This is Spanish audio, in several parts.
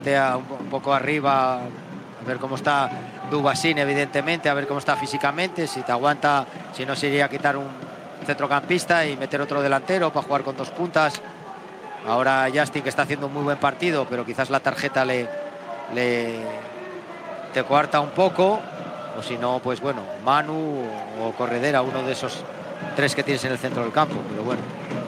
un poco arriba, a ver cómo está Dubasín, evidentemente, a ver cómo está físicamente, si te aguanta, si no se iría a quitar un centrocampista y meter otro delantero para jugar con dos puntas. Ahora Justin, que está haciendo un muy buen partido, pero quizás la tarjeta te coarta un poco, o si no, pues bueno, Manu o Corredera, uno de esos tres que tienes en el centro del campo, pero bueno.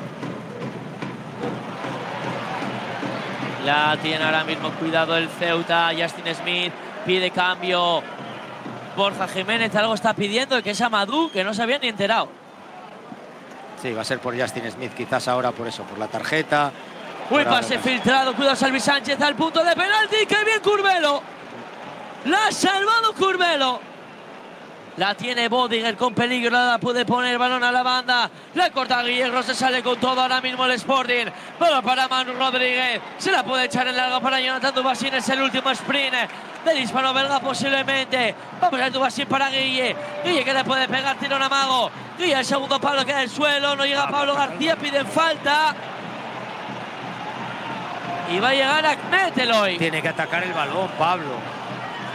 La tiene ahora mismo, cuidado el Ceuta. Justin Smith pide cambio. Borja Jiménez algo está pidiendo, que es Amadou, que no se había ni enterado. Sí, va a ser por Justin Smith, quizás ahora por eso, por la tarjeta. Uy, pase filtrado, cuidado Salvi Sánchez al punto de penalti. ¡Qué bien Curbelo! La ha salvado Curbelo. La tiene Bodiger con peligro, la puede poner balón a la banda. La corta Guillermo, se sale con todo ahora mismo el Sporting. Balón para Manu Rodríguez. Se la puede echar en largo para Jonathan Dubasín. Es el último sprint del hispano belga posiblemente. Vamos a Dubasín para Guille. Guille que le puede pegar, tira un amago. Guille, el segundo palo queda en el suelo. No llega Pablo García, piden falta. Y va a llegar Ahmed Eloy. Tiene que atacar el balón, Pablo.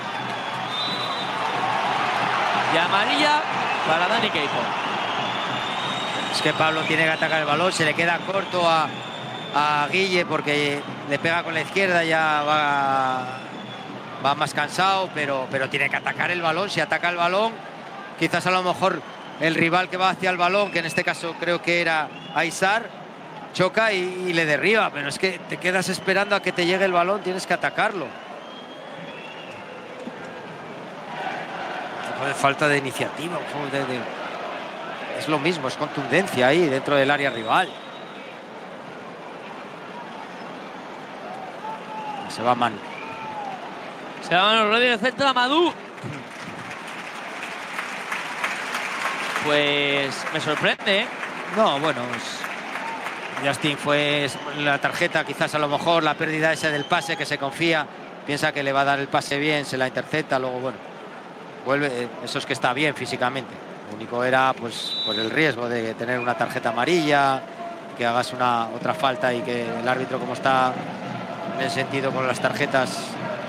Y amarilla para Dani Queipo. Es que Pablo tiene que atacar el balón, se le queda corto a Guille porque le pega con la izquierda, ya va más cansado, pero tiene que atacar el balón. Si ataca el balón, quizás a lo mejor el rival que va hacia el balón, que en este caso creo que era Aizar, choca y le derriba, pero es que te quedas esperando a que te llegue el balón, tienes que atacarlo. Falta de iniciativa, es lo mismo, es contundencia ahí dentro del área rival. Se va Manu. Se va Manu Rodríguez, centra Amadou. Pues me sorprende, ¿eh? No, bueno, Justin fue la tarjeta, quizás a lo mejor la pérdida esa del pase, que se confía, piensa que le va a dar el pase bien, se la intercepta, luego bueno. Vuelve, eso es que está bien físicamente. Lo único era pues por el riesgo de tener una tarjeta amarilla, que hagas otra falta y que el árbitro, como está en el sentido con las tarjetas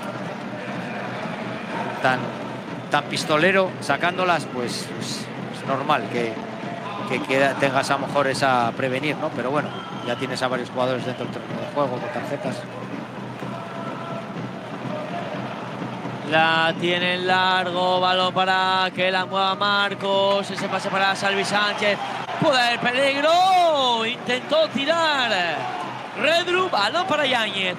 tan pistolero, sacándolas, pues es normal que tengas a lo mejor esa prevenir, ¿no? Pero bueno, ya tienes a varios jugadores dentro del terreno de juego con tarjetas. La tiene en largo, balón para que la mueva Marcos. Ese pase para Salvi Sánchez. Puede haber peligro. Intentó tirar Redru, balón para Yáñez.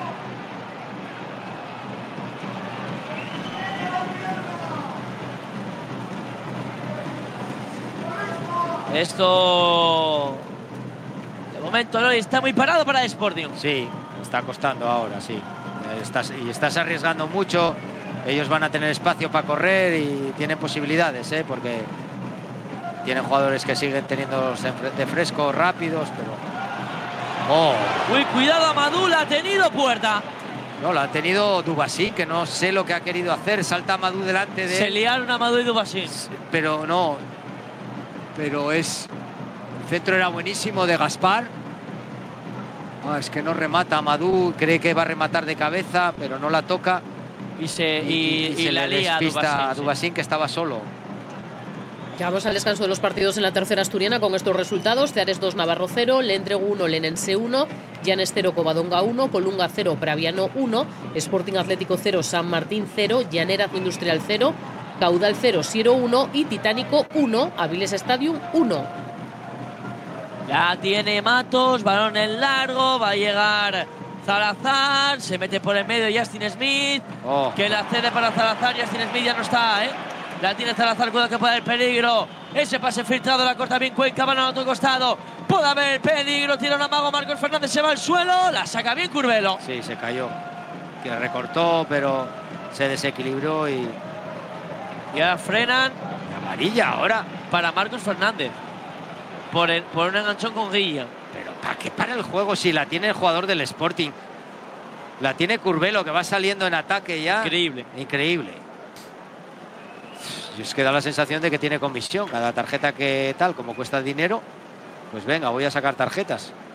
Esto de momento no está muy parado para el Sporting. Sí, está costando ahora, sí. Estás arriesgando mucho. Ellos van a tener espacio para correr y tienen posibilidades, porque tienen jugadores que siguen teniendo de fresco, rápidos, pero... ¡Oh! Uy, cuidado, Amadou, la ha tenido Puerta. No, la ha tenido Dubasín, que no sé lo que ha querido hacer. Salta Amadou delante de él. Se liaron Amadou y Dubasín. Pero no... Pero el centro era buenísimo de Gaspar. Es que no remata Amadou, cree que va a rematar de cabeza, pero no la toca. Y se la lía a Dubasín, que estaba solo. Llegamos al descanso de los partidos en la tercera asturiana con estos resultados: Ceares 2, Navarro 0, Lendregu 1, Lenense 1, Llanes 0, Covadonga 1, Colunga 0, Praviano 1, Sporting Atlético 0, San Martín 0, Llanera Industrial 0, Caudal 0, Siero 1 y Titánico 1, Aviles Stadium 1. Ya tiene Matos, balón en largo, va a llegar Salazar, se mete por el medio Justin Smith, que la cede para Salazar. Justin Smith ya no está, la tiene Salazar, cuidado que puede haber peligro. Ese pase filtrado, la corta bien Cuenca, van al otro costado, puede haber peligro, tira un amago, Marcos Fernández se va al suelo, la saca bien Curbelo. Sí, se cayó, que recortó, pero se desequilibró y ahora frenan. Amarilla ahora para Marcos Fernández. Por un enganchón con Guilla. Pero ¿para qué para el juego si la tiene el jugador del Sporting? La tiene Curbelo, que va saliendo en ataque ya. Increíble. Increíble. Y es que da la sensación de que tiene comisión. Cada tarjeta que tal, como cuesta dinero, pues venga, voy a sacar tarjetas.